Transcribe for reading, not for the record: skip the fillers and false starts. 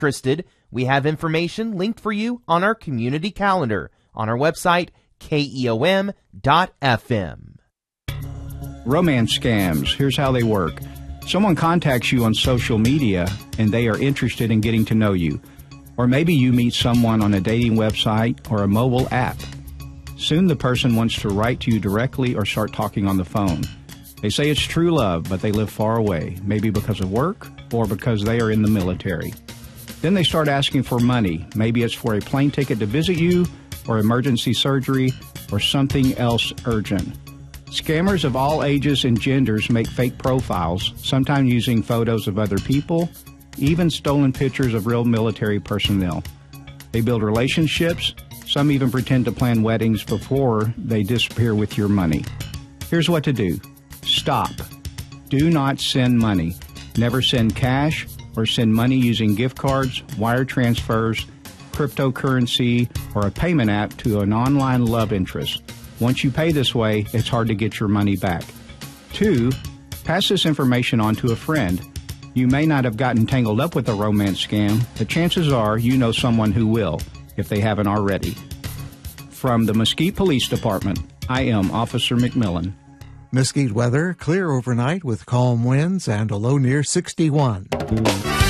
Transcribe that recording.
interested, we have information linked for you on our community calendar on our website, keom.fm. Romance scams. Here's how they work. Someone contacts you on social media and they are interested in getting to know you. Or maybe you meet someone on a dating website or a mobile app. Soon the person wants to write to you directly or start talking on the phone. They say it's true love, but they live far away, maybe because of work or because they are in the military. Then they start asking for money. Maybe it's for a plane ticket to visit you or emergency surgery or something else urgent. Scammers of all ages and genders make fake profiles, sometimes using photos of other people, even stolen pictures of real military personnel. They build relationships. Some even pretend to plan weddings before they disappear with your money. Here's what to do. Stop. Do not send money. Never send cash or send money using gift cards, wire transfers, cryptocurrency, or a payment app to an online love interest. Once you pay this way, it's hard to get your money back. 2, pass this information on to a friend. You may not have gotten tangled up with a romance scam, but chances are you know someone who will, if they haven't already. From the Mesquite Police Department, I am Officer McMillan. Mesquite weather, clear overnight with calm winds and a low near 61.